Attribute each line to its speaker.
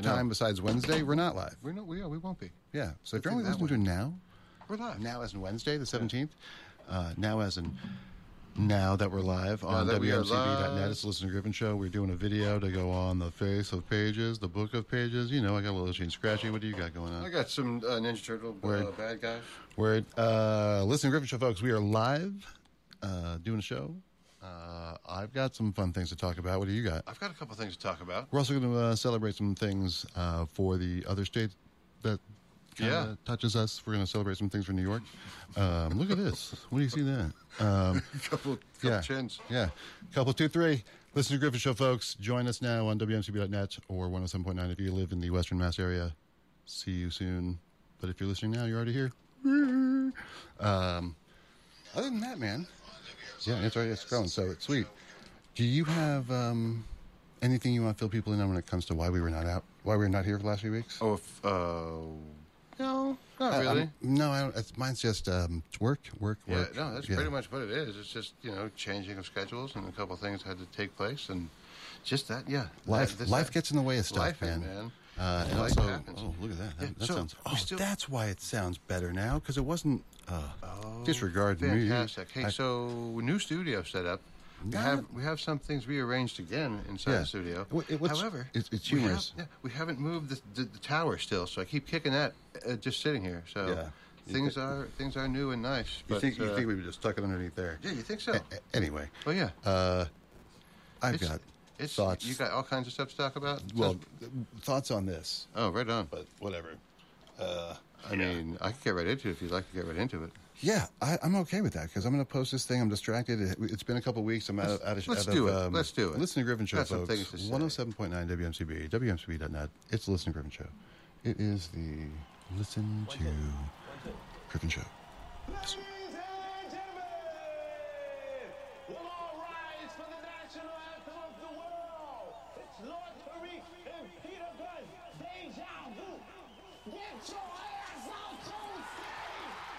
Speaker 1: time besides Wednesday, we're not live.
Speaker 2: We won't be.
Speaker 1: Yeah. So if
Speaker 2: Let's
Speaker 1: you're only
Speaker 2: do that
Speaker 1: listening to
Speaker 2: one.
Speaker 1: now,
Speaker 2: We're live.
Speaker 1: now as in Wednesday, the 17th, now that we're live on
Speaker 2: that we are
Speaker 1: WMCB.net,
Speaker 2: live.
Speaker 1: it's the Listen to Griffin Show. We're doing a video to go on the face of pages, the book of pages. You know, I got a little itchy and scratchy. What do you got going on?
Speaker 2: I got some Ninja Turtle
Speaker 1: Word.
Speaker 2: bad guys.
Speaker 1: Word. Listen to Griffin Show, folks. We are live doing a show. I've got some fun things to talk about. What do you got?
Speaker 2: I've got a couple things to talk about.
Speaker 1: We're also going to celebrate some things for the other state that touches us. We're going to celebrate some things for New York. Look at this. What do you see there?
Speaker 2: couple chins.
Speaker 1: Yeah. Couple, 2, 3. Listen to Griffin Show, folks. Join us now on WMCB.net or 107.9 if you live in the Western Mass area. See you soon. But if you're listening now, you're already here. Other than that, man. Yeah, it's already scrolling, so it's sweet. Do you have anything you want to fill people in on when it comes to why we were not here for the last few weeks?
Speaker 2: Oh, no, not really.
Speaker 1: No, I don't. Mine's just work.
Speaker 2: Yeah, no, that's pretty much what it is. It's just, changing of schedules and a couple of things had to take place and just that, yeah.
Speaker 1: Life gets in the way of stuff,
Speaker 2: life, man.
Speaker 1: And
Speaker 2: Life
Speaker 1: also,
Speaker 2: happens.
Speaker 1: Look at that.
Speaker 2: Yeah,
Speaker 1: That
Speaker 2: so
Speaker 1: sounds.
Speaker 2: we still-
Speaker 1: That's why it sounds better now, because it wasn't disregard me.
Speaker 2: Fantastic. Hey, so new studio set up. We have some things rearranged again inside the studio. However,
Speaker 1: it's humorous.
Speaker 2: We haven't moved the tower still, so I keep kicking that just sitting here. So things are new and nice.
Speaker 1: You
Speaker 2: But,
Speaker 1: think we would just tuck it underneath there?
Speaker 2: Yeah, you think so?
Speaker 1: Anyway.
Speaker 2: Oh yeah.
Speaker 1: I've got thoughts.
Speaker 2: You got all kinds of stuff to talk about.
Speaker 1: Well, thoughts on this.
Speaker 2: Oh, right on.
Speaker 1: But whatever.
Speaker 2: I mean, I could get right into it if you'd like to get right into it.
Speaker 1: Yeah, I'm okay with that because I'm going to post this thing. I'm distracted. It's been a couple weeks. I'm out of.
Speaker 2: Let's do it. Let's do it.
Speaker 1: Listen to Griffin Show,
Speaker 2: Got some
Speaker 1: folks.
Speaker 2: things to say.
Speaker 1: 107.9 WMCB, WMCB.net. It's the Listen to Griffin Show. It is the Listen to Griffin Show.